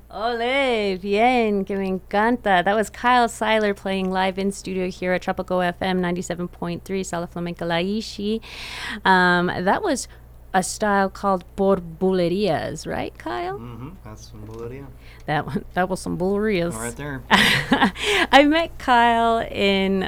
Ole, bien, que me encanta. That was Kyle Seiler playing live in studio here at Tropico FM 97.3, Sala Flamenca La Ishi. That was a style called borbulerias, right, Kyle? That's some Bolivia. That was some bullerias. Right there. I met Kyle in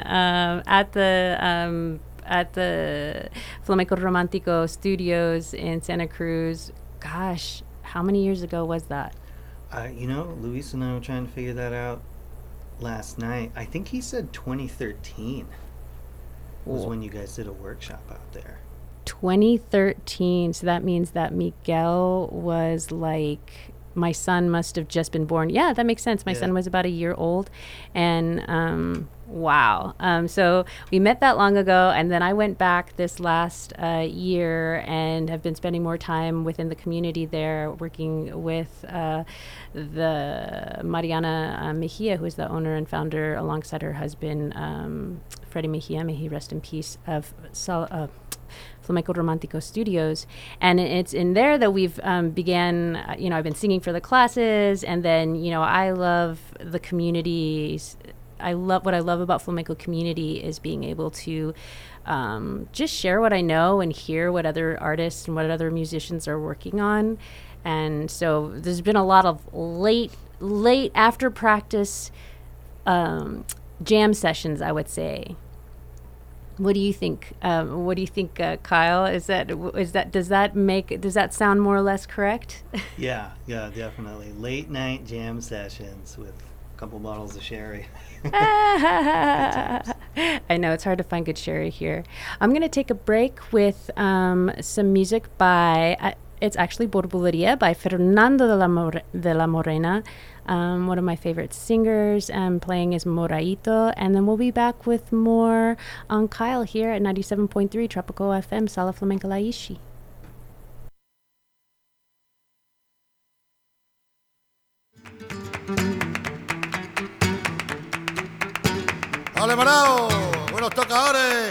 at the Flamenco Romantico Studios in Santa Cruz. Gosh, how many years ago was that? Luis and I were trying to figure that out last night. I think he said 2013 was when you guys did a workshop out there. 2013. So that means that Miguel was like, my son must have just been born. Yeah, that makes sense. My son was about a year old. And wow. So we met that long ago. And then I went back this last year and have been spending more time within the community there, working with the Mariana Mejia, who is the owner and founder, alongside her husband, Freddie Mejia, may he rest in peace, of Flamenco Romantico Studios. And it's in there that we've began, I've been singing for the classes, and then, I love the communities. What I love about flamenco community is being able to just share what I know and hear what other artists and what other musicians are working on. And so there's been a lot of late after practice jam sessions, I would say. What do you think? Kyle? Does that sound more or less correct? Yeah, definitely. Late night jam sessions with a couple bottles of sherry. I know it's hard to find good sherry here. I'm going to take a break with some music by it's actually Borbuleria by Fernando de la Morena, one of my favorite singers, and playing is Moraito. And then we'll be back with more on Kyle here at 97.3 Tropico FM, Sala Flamenca La Ishi. ¡Ale, parado! Buenos tocadores.